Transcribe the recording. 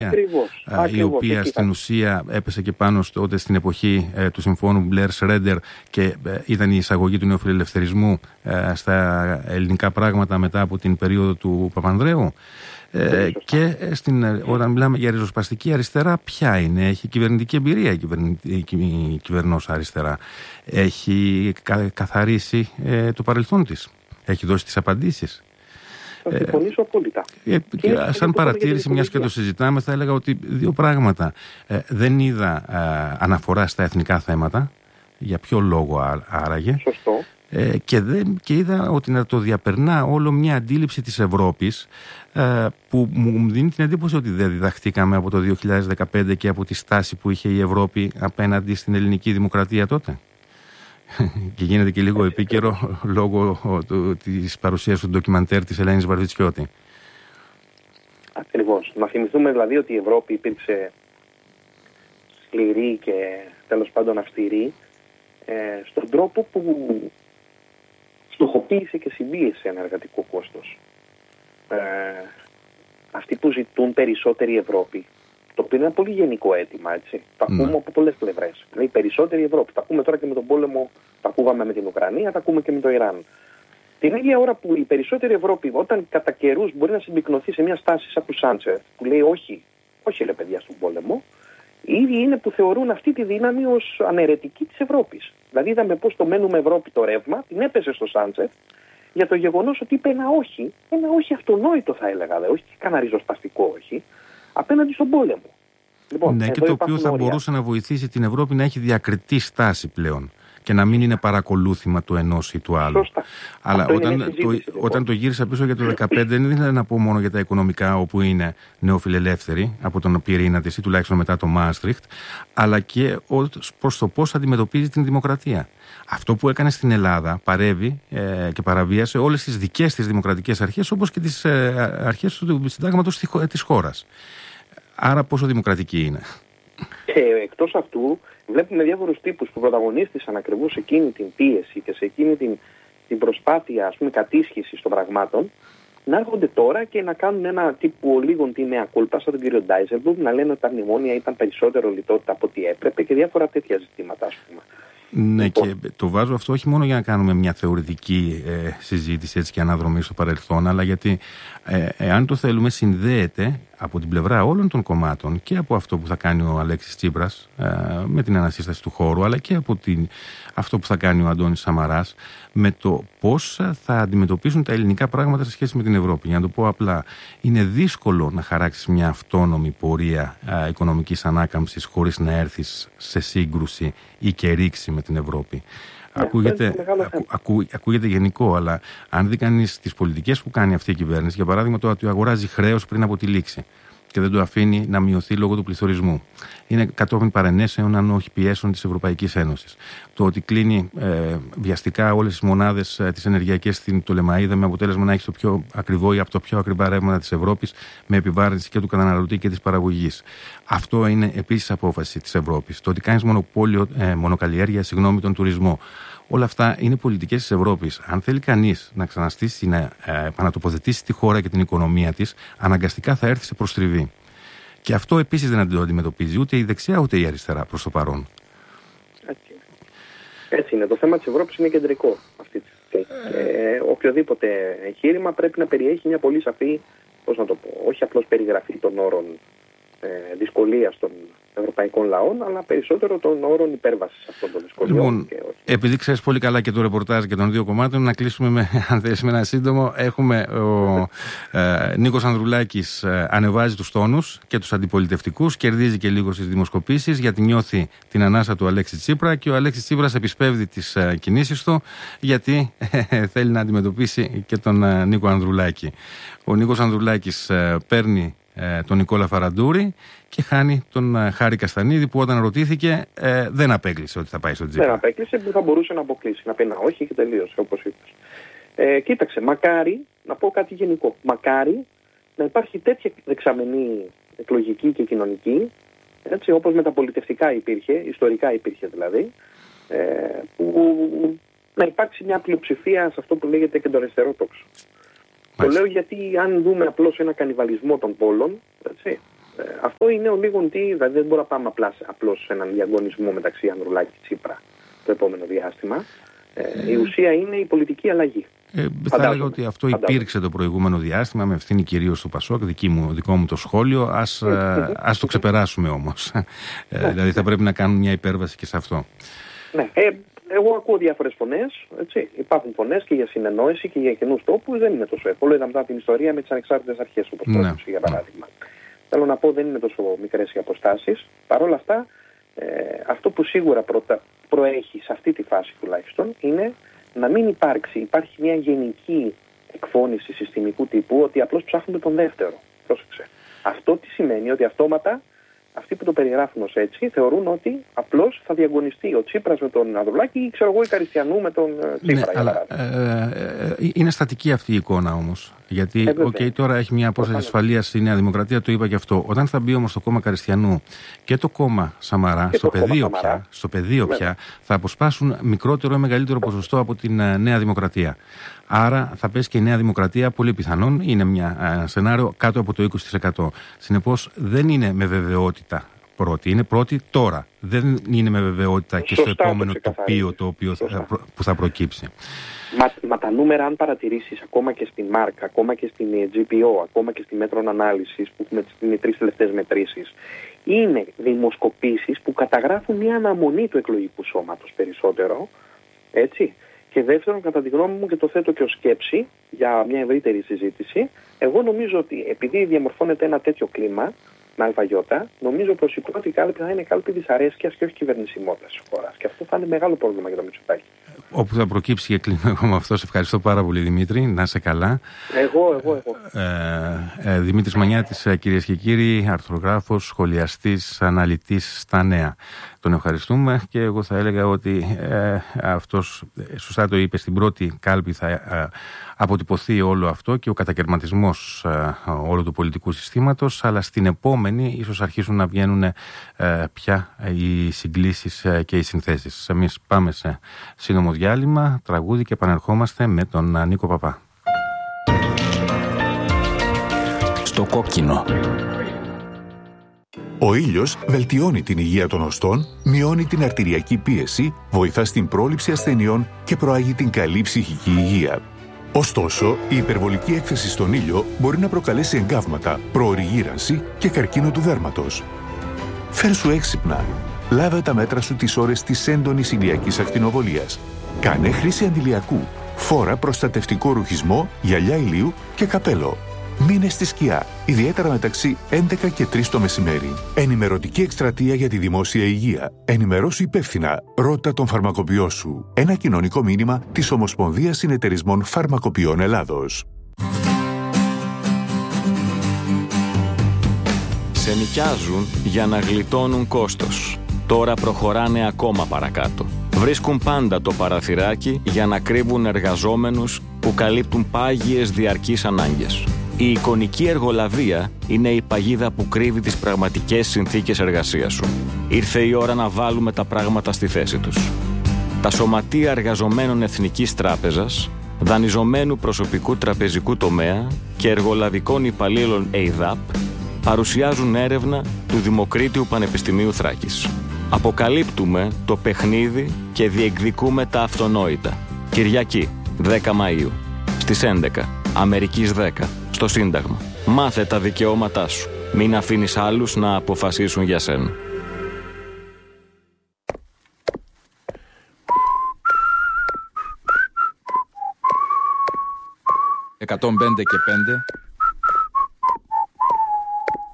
η οποία στην ουσία έπεσε και πάνω τότε στην εποχή του συμφώνου Μπλερ-Σρέντερ και ήταν η εισαγωγή του νεοφιλελευθερισμού στα ελληνικά πράγματα μετά από την περίοδο του Παπανδρέου. Και όταν μιλάμε για ριζοσπαστική αριστερά, ποια είναι? Έχει κυβερνητική εμπειρία η κυβερνώσα αριστερά? Έχει καθαρίσει το παρελθόν της? Έχει δώσει τις απαντήσεις? Θα συμφωνήσω απόλυτα. Σαν παρατήρηση, μιας και το συζητάμε, θα έλεγα ότι δύο πράγματα. Δεν είδα αναφορά στα εθνικά θέματα. Για ποιο λόγο άραγε? Σωστό. Και είδα ότι να το διαπερνά όλο μια αντίληψη της Ευρώπης που μου δίνει την εντύπωση ότι δεν διδαχτήκαμε από το 2015 και από τη στάση που είχε η Ευρώπη απέναντι στην ελληνική δημοκρατία τότε. Και γίνεται και λίγο επίκαιρο λόγω της παρουσίας του ντοκιμαντέρ της Ελένης Βαρβιτσιώτη. Ακριβώς. Να θυμηθούμε δηλαδή ότι η Ευρώπη υπήρξε σκληρή και τέλος πάντων αυστηρή στον τρόπο που στοχοποίησε και συμπίεσε ένα εργατικό κόστος. Αυτοί που ζητούν περισσότερη Ευρώπη, το οποίο είναι ένα πολύ γενικό αίτημα, έτσι. Το ακούμε από πολλές πλευρές. Δηλαδή, περισσότερη Ευρώπη. Τα ακούμε τώρα και με τον πόλεμο, τα ακούγαμε με την Ουκρανία, τα ακούμε και με το Ιράν. Την ίδια ώρα που η περισσότερη Ευρώπη, όταν κατά καιρούς μπορεί να συμπυκνωθεί σε μια στάση σαν του Σάντσεφ, που λέει όχι ρε παιδιά στον πόλεμο, οι ίδιοι είναι που θεωρούν αυτή τη δύναμη ως αναιρετική της Ευρώπης. Δηλαδή, είδαμε πώς το μένουμε Ευρώπη το ρεύμα, την έπεσε στο Σάντσεφ για το γεγονός ότι είπε ένα όχι αυτονόητο θα έλεγα, όχι κανένα ριζοσπαστικό όχι, απέναντι στον πόλεμο. Λοιπόν, ναι, και το οποίο θα μπορούσε να βοηθήσει την Ευρώπη να έχει διακριτή στάση πλέον και να μην είναι παρακολούθημα του ενός ή του άλλου. Σωστά. Αλλά όταν το γύρισα πίσω για το 2015, δεν ήθελα να πω μόνο για τα οικονομικά, όπου είναι νεοφιλελεύθερη από τον πυρήνα της ή τουλάχιστον μετά το Μάστριχτ, αλλά και προς το πώς αντιμετωπίζει την δημοκρατία. Αυτό που έκανε στην Ελλάδα παρεύει και παραβίασε όλες τις δικές της δημοκρατικές αρχές, όπως και τις αρχές του συντάγματος της χώρας. Άρα πόσο δημοκρατική είναι? Εκτός αυτού, βλέπουμε διάφορους τύπους που πρωταγωνίστησαν ακριβώς σε εκείνη την πίεση και σε εκείνη την προσπάθεια, ας πούμε, κατίσχυσης των πραγμάτων, να έρχονται τώρα και να κάνουν ένα τύπου ολίγων τη νέα κούλπα, σαν τον κύριο Ντάιζελμπλουμ, να λένε ότι τα μνημόνια ήταν περισσότερο λιτότητα από ό,τι έπρεπε και διάφορα τέτοια ζητήματα, ας πούμε. Ναι, και το βάζω αυτό όχι μόνο για να κάνουμε μια θεωρητική συζήτηση έτσι και αναδρομή στο παρελθόν, αλλά γιατί εάν το θέλουμε συνδέεται από την πλευρά όλων των κομμάτων και από αυτό που θα κάνει ο Αλέξης Τσίπρας με την ανασύσταση του χώρου, αλλά και από αυτό που θα κάνει ο Αντώνης Σαμαράς με το πώς θα αντιμετωπίσουν τα ελληνικά πράγματα σε σχέση με την Ευρώπη. Για να το πω απλά, είναι δύσκολο να χαράξεις μια αυτόνομη πορεία οικονομικής ανάκαμψης χωρίς να έρθεις σε σύγκρουση ή και ρήξη με την Ευρώπη. Ακούγεται γενικό, αλλά αν δει κανείς τις πολιτικές που κάνει αυτή η κυβέρνηση, για παράδειγμα το ότι αγοράζει χρέος πριν από τη λήξη και δεν το αφήνει να μειωθεί λόγω του πληθωρισμού, είναι κατόπιν παρενέσεων, αν όχι πιέσεων της Ευρωπαϊκής Ένωσης. Το ότι κλείνει βιαστικά όλες τις μονάδες τις ενεργειακές στην Πτολεμαΐδα, με αποτέλεσμα να έχει το πιο ακριβό ή από το πιο ακριβά ρεύματα της Ευρώπης, με επιβάρυνση και του καταναλωτή και της παραγωγής. Αυτό είναι επίσης απόφαση της Ευρώπης. Το ότι κάνεις μονοκαλλιέργεια, τον τουρισμό. Όλα αυτά είναι πολιτικές της Ευρώπης. Αν θέλει κανείς να ξαναστήσει, να επανατοποθετήσει τη χώρα και την οικονομία της, αναγκαστικά θα έρθει σε προστριβή. Και αυτό επίσης δεν το αντιμετωπίζει ούτε η δεξιά ούτε η αριστερά προς το παρόν. Έτσι είναι. Το θέμα της Ευρώπης είναι κεντρικό αυτή τη στιγμή. Οποιοδήποτε εγχείρημα πρέπει να περιέχει μια πολύ σαφή, όχι απλώς περιγραφή των όρων δυσκολίας των ευρωπαϊκών λαών, αλλά περισσότερο των όρων υπέρβασης αυτών των δυσκολιών. Λοιπόν, επειδή ξέρεις πολύ καλά και το ρεπορτάζ και των δύο κομμάτων, να κλείσουμε αν θες, με ένα σύντομο. Έχουμε ο Νίκος Ανδρουλάκης ανεβάζει τους τόνους και τους αντιπολιτευτικούς, κερδίζει και λίγο στις δημοσκοπήσεις γιατί νιώθει την ανάσα του Αλέξη Τσίπρα, και ο Αλέξης Τσίπρας επισπεύδει τις κινήσεις του γιατί θέλει να αντιμετωπίσει και τον Νίκο Ανδρουλάκη. Ο Νίκος Ανδρουλάκης παίρνει τον Νικόλα Φαραντούρη και χάνει τον Χάρη Καστανίδη, που όταν ρωτήθηκε δεν απέκλεισε ότι θα πάει στον Τσίπρα. Δεν απέκλεισε, που θα μπορούσε να αποκλείσει, να πει ένα όχι και τελείωσε, όπως είπες. Κοίταξε, μακάρι, να πω κάτι γενικό, μακάρι να υπάρχει τέτοια δεξαμενή εκλογική και κοινωνική, έτσι, όπως μεταπολιτευτικά υπήρχε, ιστορικά υπήρχε δηλαδή, που να υπάρξει μια πλειοψηφία σε αυτό που λέγεται κεντροαριστερό τόξο. Το λέω γιατί αν δούμε απλώς ένα κανιβαλισμό των πόλων, έτσι, Αυτό είναι ο λίγον τι, δηλαδή δεν μπορούμε να πάμε απλώς σε έναν διαγωνισμό μεταξύ Ανδρουλάκη και Τσίπρα το επόμενο διάστημα. Η ουσία είναι η πολιτική αλλαγή. Θα έλεγα ότι αυτό υπήρξε το προηγούμενο διάστημα με ευθύνη κυρίως του ΠΑΣΟΚ, δικό μου το σχόλιο. Ας το ξεπεράσουμε όμως. Δηλαδή θα πρέπει να κάνουν μια υπέρβαση και σε αυτό. Ναι. Εγώ ακούω διάφορες φωνές. Υπάρχουν φωνές και για συνεννόηση και για καινούς τόπους. Δεν είναι τόσο εύκολο. Είδαμε μετά την ιστορία με τις ανεξάρτητες αρχές, όπως πρόκειται για παράδειγμα. Θέλω να πω, δεν είναι τόσο μικρές οι αποστάσεις. Παρ' όλα αυτά, αυτό που σίγουρα προέχει σε αυτή τη φάση τουλάχιστον είναι να μην υπάρχει μια γενική εκφώνηση συστημικού τύπου ότι απλώς ψάχνουμε τον δεύτερο. Πρόσεξε. Αυτό τι σημαίνει? Ότι αυτόματα αυτοί που το περιγράφουν ως έτσι θεωρούν ότι απλώς θα διαγωνιστεί ο Τσίπρας με τον Ανδρουλάκη ή ξέρω εγώ η Καριστιανού με τον Τσίπρα. Ναι, αλλά είναι στατική αυτή η εικόνα όμως. Γιατί τώρα έχει μια απόσταση ασφαλείας στη Νέα Δημοκρατία, το είπα και αυτό. Όταν θα μπει όμως το κόμμα Καριστιανού και το κόμμα Σαμαρά στο πεδίο πια θα αποσπάσουν μικρότερο ή μεγαλύτερο ποσοστό από την Νέα Δημοκρατία. Άρα θα πέσει και η Νέα Δημοκρατία, πολύ πιθανόν, είναι ένα σενάριο κάτω από το 20%. Συνεπώς δεν είναι με βεβαιότητα πρώτη. Είναι πρώτη τώρα. Δεν είναι με βεβαιότητα και στο επόμενο τοπίο που θα προκύψει. Μα τα νούμερα, αν παρατηρήσεις, ακόμα και στην ΜΑΡΚ, ακόμα και στην GPO, ακόμα και στη Μέτρων Ανάλυσης, που έχουμε τις 3 τελευταίες μετρήσεις, είναι δημοσκοπήσεις που καταγράφουν μια αναμονή του εκλογικού σώματος περισσότερο, έτσι. Και δεύτερον, κατά τη γνώμη μου, και το θέτω και ως σκέψη για μια ευρύτερη συζήτηση, εγώ νομίζω ότι επειδή διαμορφώνεται ένα τέτοιο κλίμα, με αλφαγιώτα, νομίζω πως η πρώτη κάλπη θα είναι κάλπη δυσαρέσκειας και όχι κυβερνησιμότητας της χώρας. Και αυτό θα είναι μεγάλο πρόβλημα για το Μητσοτάκη. Όπου θα προκύψει και κλείνω εγώ με αυτό. Σε ευχαριστώ πάρα πολύ, Δημήτρη. Να είσαι καλά. Εγώ. Δημήτρης Μανιάτης, κυρίες και κύριοι, αρθρογράφος, σχολιαστής, αναλυτής στα νέα. Τον ευχαριστούμε και εγώ θα έλεγα ότι αυτός σωστά το είπε, στην πρώτη κάλπη θα αποτυπωθεί όλο αυτό και ο κατακαιρματισμός όλου του πολιτικού συστήματος, αλλά στην επόμενη ίσως αρχίσουν να βγαίνουν πια οι συγκλήσεις και οι συνθέσεις. Εμείς πάμε σε σύντομο διάλειμμα, τραγούδι και επανερχόμαστε με τον Νίκο Παπά. Στο κόκκινο. Ο ήλιος βελτιώνει την υγεία των οστών, μειώνει την αρτηριακή πίεση, βοηθά στην πρόληψη ασθενειών και προάγει την καλή ψυχική υγεία. Ωστόσο, η υπερβολική έκθεση στον ήλιο μπορεί να προκαλέσει εγκάβματα, προωρή γύρανση και καρκίνο του δέρματος. Φέρσου έξυπνα. Λάβε τα μέτρα σου τις ώρες της έντονης ηλιακής ακτινοβολίας. Κάνε χρήση αντιλιακού. Φόρα προστατευτικό ρουχισμό, γυαλιά ηλίου και καπέλο. Μείνε στη σκιά, ιδιαίτερα μεταξύ 11 και 3 το μεσημέρι. Ενημερωτική εκστρατεία για τη δημόσια υγεία. Ενημερώσου υπεύθυνα. Ρώτα τον φαρμακοποιό σου. Ένα κοινωνικό μήνυμα της Ομοσπονδίας Συνεταιρισμών Φαρμακοποιών Ελλάδος. Σε νοικιάζουν για να γλιτώνουν κόστος. Τώρα προχωράνε ακόμα παρακάτω. Βρίσκουν πάντα το παραθυράκι για να κρύβουν εργαζόμενους που καλύπτουν πάγιες διαρκείς ανάγκες. Η εικονική εργολαβία είναι η παγίδα που κρύβει τις πραγματικές συνθήκες εργασίας σου. Ήρθε η ώρα να βάλουμε τα πράγματα στη θέση τους. Τα σωματεία εργαζομένων Εθνικής Τράπεζας, δανειζομένου προσωπικού τραπεζικού τομέα και εργολαβικών υπαλλήλων ΕΙΔΑΠ παρουσιάζουν έρευνα του Δημοκρίτιου Πανεπιστημίου Θράκης. Αποκαλύπτουμε το παιχνίδι και διεκδικούμε τα αυτονόητα. Κυριακή, 10 Μαΐου, στις 11, Αμερικής 10, στο Σύνταγμα. Μάθε τα δικαιώματά σου. Μην αφήνεις άλλους να αποφασίσουν για σένα. 105 και 5